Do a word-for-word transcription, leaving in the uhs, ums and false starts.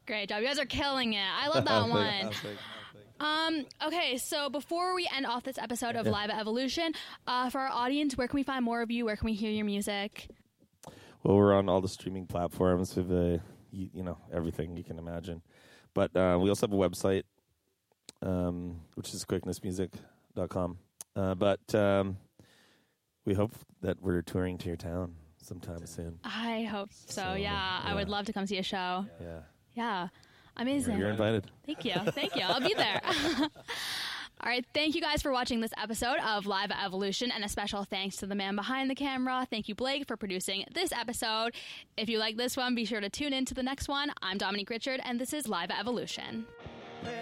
Great job. You guys are killing it. I love that one. Um, okay, so before we end off this episode of yeah. Live at Evolution, uh, for our audience, where can we find more of you? Where can we hear your music? Well, we're on all the streaming platforms with, uh, you, you know, everything you can imagine. But uh, we also have a website, um, which is quickness music dot com. Uh, but um, we hope that we're touring to your town sometime soon. I hope so, so yeah. yeah. I would love to come see a show. Yeah. Yeah. Amazing. You're invited. Thank you. Thank you. I'll be there. All right. Thank you guys for watching this episode of Live at Evolution, and a special thanks to the man behind the camera. Thank you, Blake, for producing this episode. If you like this one, be sure to tune in to the next one. I'm Dominique Richard, and this is Live at Evolution.